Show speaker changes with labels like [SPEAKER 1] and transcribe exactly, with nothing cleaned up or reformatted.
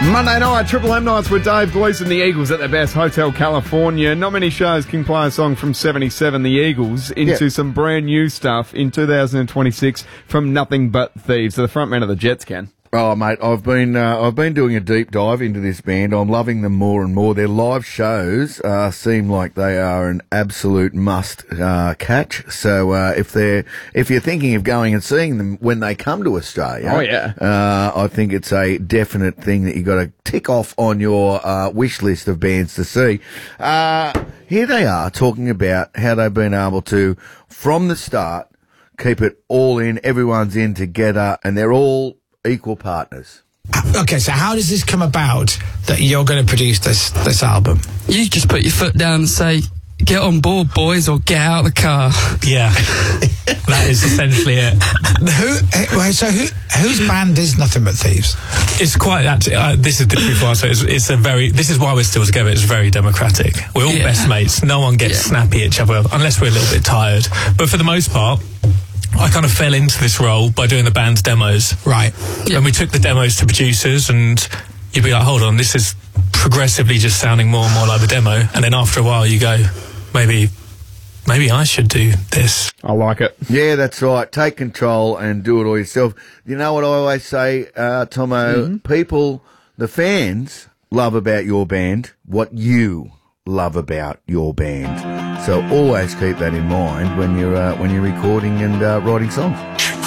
[SPEAKER 1] Monday night, Triple M Nights with Dave Gleason, the Eagles at their best, Hotel California. Not many shows can play a song from seventy-seven, the Eagles, into
[SPEAKER 2] Yeah.
[SPEAKER 1] some brand new stuff in two thousand twenty-six from Nothing But Thieves. So the front man of the Jets can.
[SPEAKER 2] Oh, mate, I've been uh, I've been doing a deep dive into this band. I'm loving them more and more. Their live shows uh, seem like they are an absolute must uh, catch. So uh, if they're if you're thinking of going and seeing them when they come to Australia,
[SPEAKER 1] Oh, yeah.
[SPEAKER 2] uh, I think it's a definite thing that you got to tick off on your uh, wish list of bands to see. Uh, here they are talking about how they've been able to, from the start, keep it all in. Everyone's in together, and they're all equal partners.
[SPEAKER 3] Okay, so how does this come about that you're going to produce this this album?
[SPEAKER 4] You just put your foot down and say, get on board, boys, or get out of the car.
[SPEAKER 3] Yeah, that is essentially it. Who? Wait, so who? Whose band is Nothing But Thieves?
[SPEAKER 5] It's quite actually. Uh, this is the truthful answer. It's, it's a very. This is why we're still together. It's very democratic. We're all
[SPEAKER 4] Yeah.
[SPEAKER 5] best mates. No one gets
[SPEAKER 4] Yeah.
[SPEAKER 5] snappy at each other unless we're a little bit tired. But for the most part, I kind of fell into this role by doing the band's demos.
[SPEAKER 3] Right.
[SPEAKER 4] Yeah.
[SPEAKER 5] And we took the demos to producers, and you'd be like, hold on, this is progressively just sounding more and more like the demo. And then after a while, you go, maybe, maybe I should do this.
[SPEAKER 1] I like it.
[SPEAKER 2] Yeah, that's right. Take control and do it all yourself. You know what I always say, uh, Tomo?
[SPEAKER 1] Mm-hmm.
[SPEAKER 2] People, the fans, love about your band what you love about your band. So always keep that in mind when you're uh, when you're recording and uh, writing songs.